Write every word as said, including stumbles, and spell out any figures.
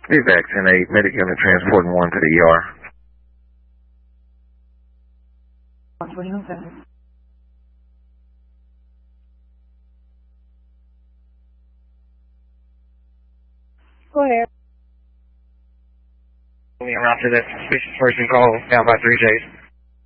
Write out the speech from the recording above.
Evac ten eight, medic unit transporting one to the E R. Go ahead. Around to that suspicious person call down by three J's.